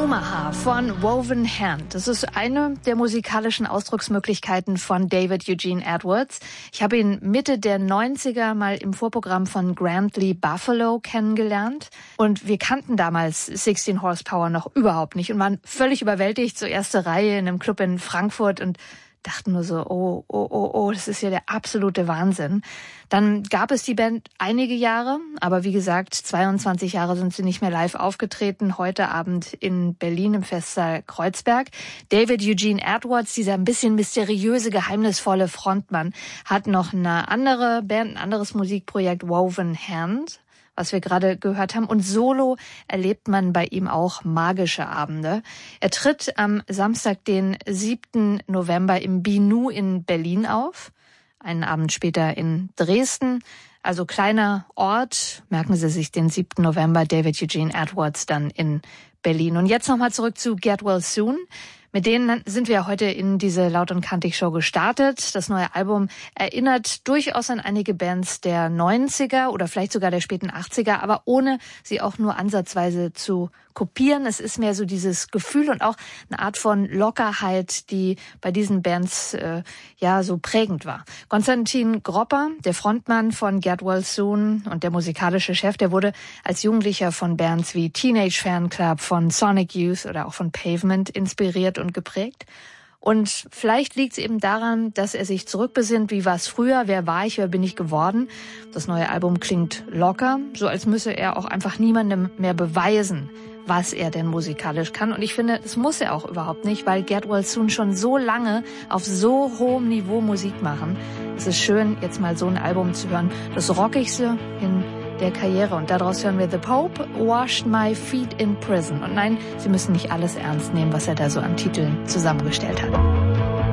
Omaha von Woven Hand. Das ist eine der musikalischen Ausdrucksmöglichkeiten von David Eugene Edwards. Ich habe ihn Mitte der 90er mal im Vorprogramm von Grand Lee Buffalo kennengelernt. Und wir kannten damals 16 Horsepower noch überhaupt nicht und waren völlig überwältigt, so erste Reihe in einem Club in Frankfurt und dachten nur so, oh, das ist ja der absolute Wahnsinn. Dann gab es die Band einige Jahre, aber wie gesagt, 22 Jahre sind sie nicht mehr live aufgetreten. Heute Abend in Berlin im Festsaal Kreuzberg. David Eugene Edwards, dieser ein bisschen mysteriöse, geheimnisvolle Frontmann, hat noch eine andere Band, ein anderes Musikprojekt, Woven Hand, was wir gerade gehört haben. Und solo erlebt man bei ihm auch magische Abende. Er tritt am Samstag, den 7. November im Binu in Berlin auf. Einen Abend später in Dresden. Also kleiner Ort. Merken Sie sich den 7. November, David Eugene Edwards dann in Berlin. Und jetzt nochmal zurück zu Get Well Soon. Mit denen sind wir heute in diese Laut und Kantig Show gestartet. Das neue Album erinnert durchaus an einige Bands der 90er oder vielleicht sogar der späten 80er, aber ohne sie auch nur ansatzweise zu kopieren. Es ist mehr so dieses Gefühl und auch eine Art von Lockerheit, die bei diesen Bands so prägend war. Konstantin Gropper, der Frontmann von Get Well Soon und der musikalische Chef, der wurde als Jugendlicher von Bands wie Teenage Fanclub, von Sonic Youth oder auch von Pavement inspiriert und geprägt. Und vielleicht liegt es eben daran, dass er sich zurückbesinnt, wie war es früher, wer war ich, wer bin ich geworden. Das neue Album klingt locker, so als müsse er auch einfach niemandem mehr beweisen, was er denn musikalisch kann. Und ich finde, das muss er auch überhaupt nicht, weil Get Well Soon schon so lange auf so hohem Niveau Musik machen. Es ist schön, jetzt mal so ein Album zu hören. Das Rockigste in der Karriere. Und daraus hören wir The Pope, Washed My Feet in Prison. Und nein, Sie müssen nicht alles ernst nehmen, was er da so an Titeln zusammengestellt hat.